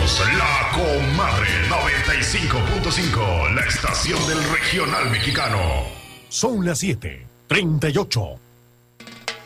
Somos la Comadre 95.5, la estación del regional mexicano. Son las 7:38.